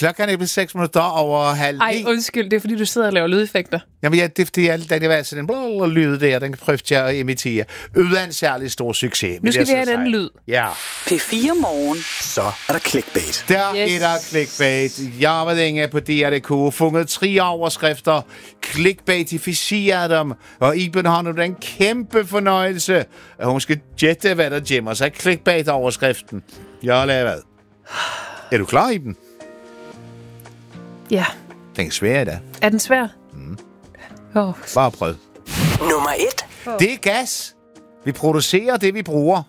Klokken er blevet 6 minutter over halv 9. Ej, undskyld, det er fordi, du sidder og laver lydeffekter. Jamen, ja, det var sådan en blå lyd der, den prøvede jeg at imitere. Uden særlig stor succes. Nu skal vi have en anden lyd. Ja. P4 Morgen. Så er der clickbait. Der er der clickbait. Jeg har været inde på DR.dk, fundet 3 overskrifter, clickbaitificeret dem, og Iben har nu den kæmpe fornøjelse, at hun skal jette, hvad der gemmer sig. Clickbait-overskriften. Jeg har lavet. Er du klar, Iben? Ja. Den er svær, da. Er den svær? Bare prøv. Nummer 1. Det er gas. Vi producerer det, vi bruger.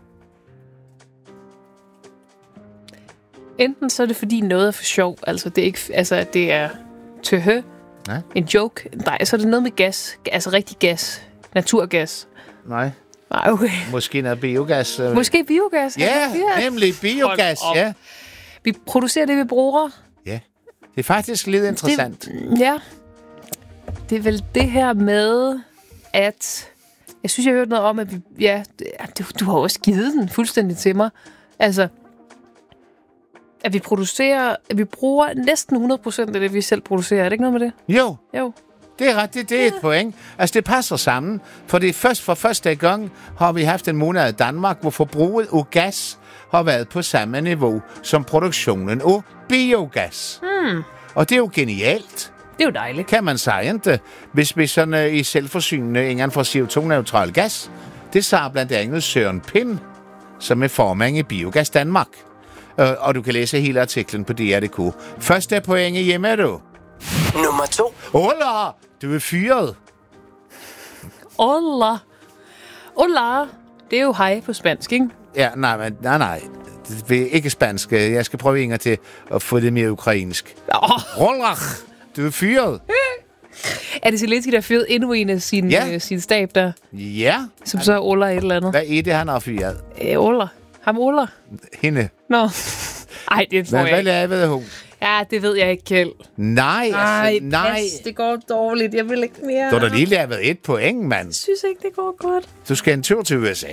Enten så er det fordi noget er for sjov, altså det er ikke, altså det er tøhø, Ja. en joke. Nej, så er det noget med gas, altså rigtig gas, naturgas. Nej. Nej, okay. Måske noget biogas. Måske biogas. Ja, nemlig biogas, ja. Vi producerer det, vi bruger. Ja. Det er faktisk lidt interessant. Ja. Det er vel det her med, at... Jeg synes, jeg har hørt noget om, at vi... Ja, du har også givet den fuldstændig til mig. Altså, at vi producerer... At vi bruger næsten 100% af det, vi selv producerer. Er det ikke noget med det? Jo, Jo. det er ret. Det er et point. Altså, det passer sammen. For det er for første gang har vi haft en måned i Danmark, hvor forbruget af gas har været på samme niveau som produktionen af biogas. Og det er jo genialt. Det er jo dejligt. Kan man sige ikke? Hvis vi sådan i selvforsynende ingen for CO2-neutral gas. Det sagde blandt andet Søren Pind, som er formand i Biogas Danmark. Og du kan læse hele artiklen på DR.dk. Første point hjemme er du. Nummer 2. Hola! Du er fyret. Hola. Hola. Det er jo hej på spansk, ikke? Ja, nej. Det er ikke spansk. Jeg skal prøve en gang til at få det mere ukrainsk. Hola! Du er fyret. Er det Zelensky, der har fyret endnu en af sin stab der? Ja. Som så er Ola et eller andet? Hvad er det, han har fyret? Ola. Ham Ola? Hende. Nå. Ej, det tror jeg Hvad ikke. lavede hun? Ja, det ved jeg ikke, Kjeld. Nej. Pas, det går dårligt. Jeg vil ikke mere. Du har da lige lavet 1 point, mand. Jeg synes ikke, det går godt. Du skal en tur til USA.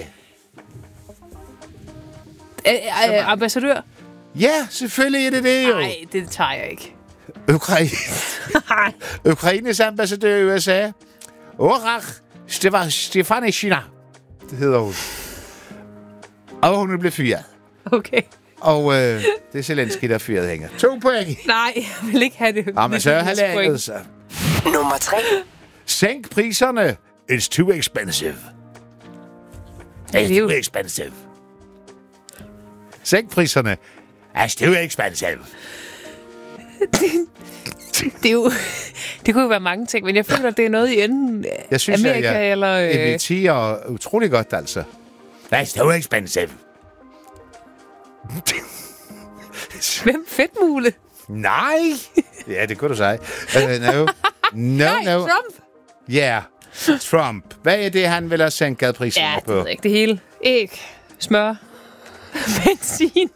Ambassadør? Ja, selvfølgelig er det jo. Nej, det tager jeg ikke. Ukraines ambassadør i USA. Orach Stefanishina. Det hedder hun. Og hun er blevet fyret. Okay. Og det er Zelensky, der fyret hænger. 2 point. Nej, jeg vil ikke have det. Men så har lavet sig. Nummer 3. Sænk priserne. It's too expensive. It's too expensive. Sænk priserne. It's too expensive. Det er jo... Det kunne jo være mange ting, men jeg føler, at det er noget i enden Jeg synes, Amerika eller... imiterer utrolig godt, altså. That's too expensive. Hvem? Fedtmule? Nej! Ja, det kunne du sige. No. Trump? Ja, Trump. Hvad er det, han vil have sænket priserne på? Ja, det er ikke det hele. Æg, smør, benzin.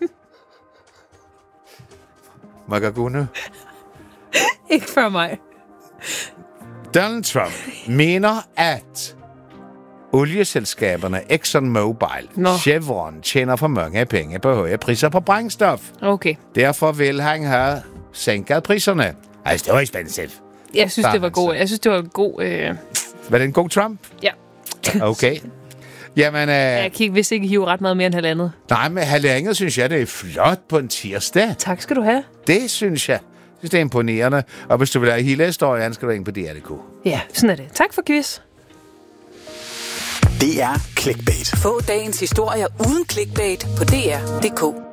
Magagune. Ikke for mig. Donald Trump mener, at olieselskaberne ExxonMobil, Chevron, tjener for mange penge på høje priser på brændstof. Okay. Derfor vil han have sænket priserne. Altså, det var expensive. Jeg synes, det var god. Jeg synes, det var en god... Var det en god Trump? Ja. Okay. Jamen, jeg kan vist ikke hive ret meget mere end halvandet. Nej, men halvandet synes jeg, det er flot på en tirsdag. Tak skal du have. Det synes jeg. Jeg synes, det er imponerende. Og hvis du vil have hele historien, skal du ind på DR.dk. Ja, sådan er det. Tak for quiz. Det er clickbait. Få dagens historier uden clickbait på DR.dk.